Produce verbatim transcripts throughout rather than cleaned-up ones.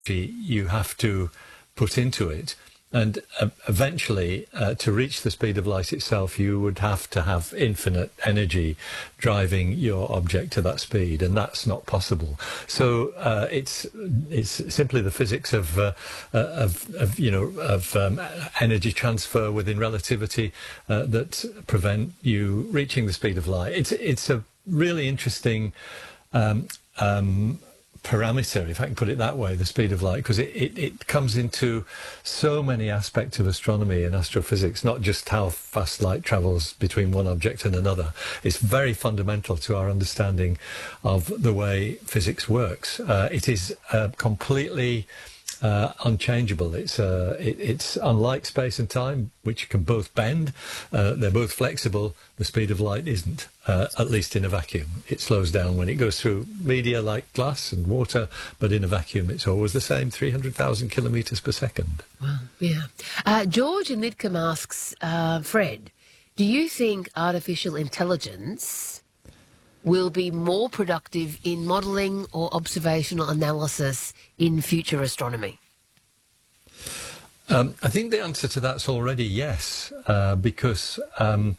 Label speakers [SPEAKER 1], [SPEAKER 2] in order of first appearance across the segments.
[SPEAKER 1] you have to put into it. And uh, eventually, uh, to reach the speed of light itself, you would have to have infinite energy driving your object to that speed, and that's not possible. So uh, it's it's simply the physics of uh, of, of you know of um, energy transfer within relativity uh, that prevent you reaching the speed of light. It's it's a really interesting Um, um, parameter, if I can put it that way, the speed of light, because it, it, it comes into so many aspects of astronomy and astrophysics, not just how fast light travels between one object and another. It's very fundamental to our understanding of the way physics works. Uh, it is uh, completely Uh, unchangeable. It's uh, it, it's unlike space and time, which can both bend. Uh, they're both flexible. The speed of light isn't, uh, at least in a vacuum. It slows down when it goes through media like glass and water, but in a vacuum it's always the same, three hundred thousand kilometres per second.
[SPEAKER 2] Wow, yeah. Uh, George in Lidcombe asks, uh, Fred, do you think artificial intelligence will be more productive in modelling or observational analysis in future astronomy?
[SPEAKER 1] Um, I think the answer to that's already yes, uh, because um,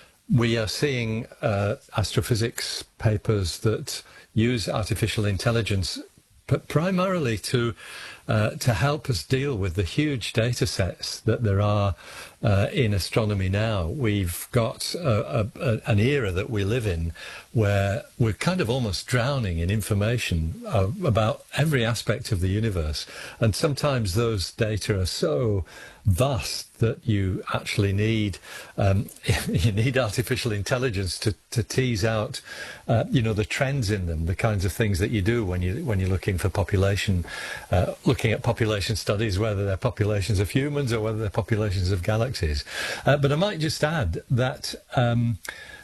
[SPEAKER 1] we are seeing uh, astrophysics papers that use artificial intelligence but primarily to uh, to help us deal with the huge data sets that there are uh, in astronomy now. We've got a, a, an era that we live in where we're kind of almost drowning in information uh, about every aspect of the universe, and sometimes those data are so vast that you actually need um, you need artificial intelligence to, to tease out uh, you know the trends in them, the kinds of things that you do when you when you're looking for population, uh, looking at population studies, whether they're populations of humans or whether they're populations of galaxies. Uh, but I might just add that um,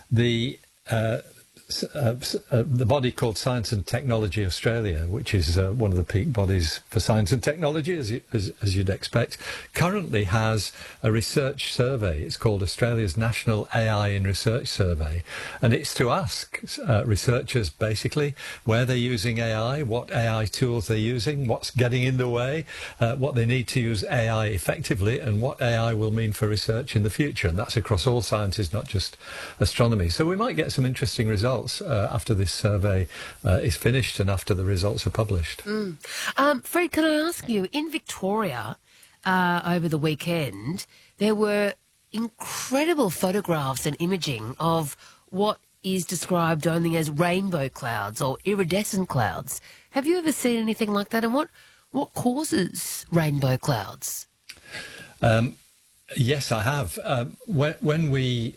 [SPEAKER 1] the uh, Uh, uh, the body called Science and Technology Australia, which is uh, one of the peak bodies for science and technology, as, you, as, as you'd expect, currently has a research survey. It's called Australia's National A I in Research Survey, and it's to ask uh, researchers basically where they're using A I, what A I tools they're using, what's getting in the way, uh, what they need to use A I effectively, and what A I will mean for research in the future. And that's across all sciences, not just astronomy. So we might get some interesting results Uh, after this survey uh, is finished and after the results are published.
[SPEAKER 2] Mm. Um, Fred, can I ask you, in Victoria uh, over the weekend, there were incredible photographs and imaging of what is described only as rainbow clouds or iridescent clouds. Have you ever seen anything like that? And what, what causes rainbow clouds?
[SPEAKER 1] Um, yes, I have. Um, when, when we...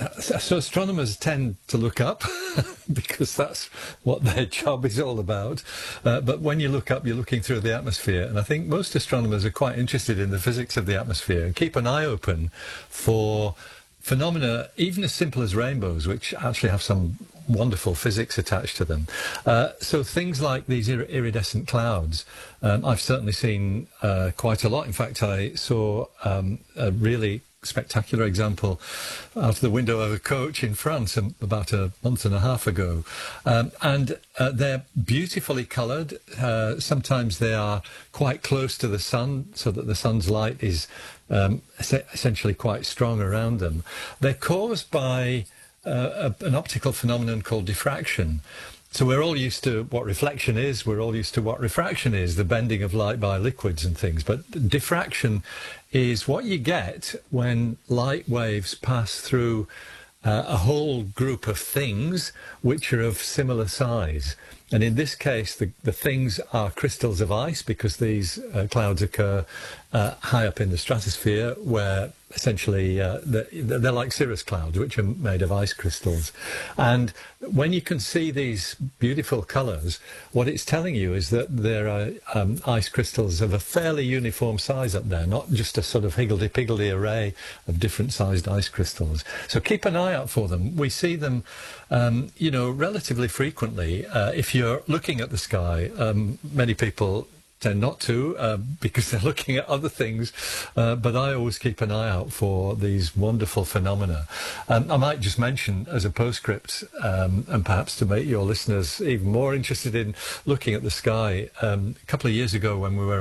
[SPEAKER 1] So astronomers tend to look up because that's what their job is all about. Uh, but when you look up, you're looking through the atmosphere. And I think most astronomers are quite interested in the physics of the atmosphere and keep an eye open for phenomena, even as simple as rainbows, which actually have some wonderful physics attached to them. Uh, so things like these ir iridescent clouds, um, I've certainly seen uh, quite a lot. In fact, I saw um, a really spectacular example out of the window of a coach in France um, about a month and a half ago. Um, and uh, they're beautifully coloured. Uh, sometimes they are quite close to the sun, so that the sun's light is um, es essentially quite strong around them. They're caused by uh, a, an optical phenomenon called diffraction. So we're all used to what reflection is, we're all used to what refraction is, the bending of light by liquids and things. But diffraction is what you get when light waves pass through uh, a whole group of things which are of similar size. And in this case, the, the things are crystals of ice, because these uh, clouds occur uh, high up in the stratosphere, where essentially uh, they're, they're like cirrus clouds, which are made of ice crystals. And when you can see these beautiful colours, what it's telling you is that there are um, ice crystals of a fairly uniform size up there, not just a sort of higgledy-piggledy array of different sized ice crystals. So keep an eye out for them. We see them, um, you know, relatively frequently. Uh, if you're looking at the sky, um, many people tend not to uh, because they're looking at other things, uh, but I always keep an eye out for these wonderful phenomena. Um, I might just mention as a postscript, um, and perhaps to make your listeners even more interested in looking at the sky, um, a couple of years ago when we were